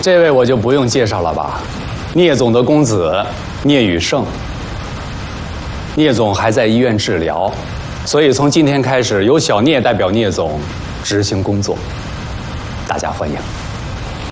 这位我就不用介绍了吧，聂总的公子聂宇胜。聂总还在医院治疗，所以从今天开始由小聂代表聂总执行工作，大家欢迎。